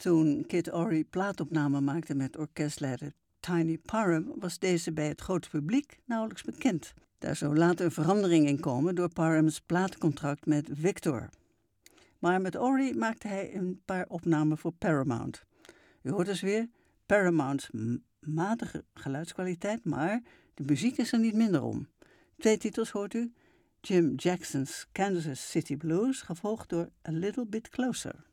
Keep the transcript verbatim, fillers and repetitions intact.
Toen Kid Ory plaatopnamen maakte met orkestleider Tiny Parham, was deze bij het grote publiek nauwelijks bekend. Daar zou later een verandering in komen door Parham's platencontract met Victor. Maar met Ory maakte hij een paar opnamen voor Paramount. U hoort dus weer Paramount's matige geluidskwaliteit, maar de muziek is er niet minder om. Twee titels hoort u: Jim Jackson's Kansas City Blues, gevolgd door A Little Bit Closer.